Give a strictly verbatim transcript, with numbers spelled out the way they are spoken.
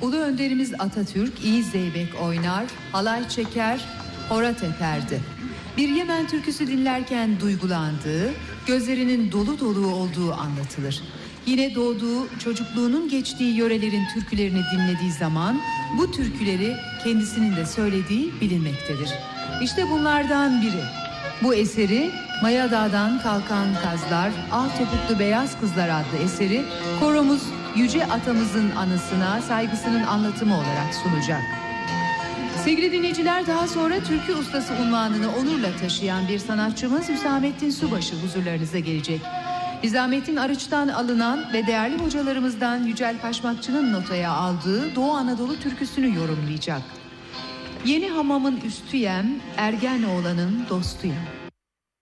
Ulu önderimiz Atatürk iyi zeybek oynar, halay çeker, hora teperdi. Bir Yemen türküsü dinlerken duygulandığı, gözlerinin dolu dolu olduğu anlatılır. Yine doğduğu, çocukluğunun geçtiği yörelerin türkülerini dinlediği zaman bu türküleri kendisinin de söylediği bilinmektedir. İşte bunlardan biri. Bu eseri Maya Dağ'dan Kalkan Kazlar, Al Topuklu Beyaz Kızlar adlı eseri koromuz Yüce Atamızın anısına saygısının anlatımı olarak sunacak. Sevgili dinleyiciler, daha sonra türkü ustası unvanını onurla taşıyan bir sanatçımız Hüsamettin Subaşı huzurlarınıza gelecek. Nizamettin Arıç'tan alınan ve değerli hocalarımızdan Yücel Paşmakçı'nın notaya aldığı Doğu Anadolu türküsünü yorumlayacak. Yeni hamamın üstüyem, Ergen oğlanın dostuyum.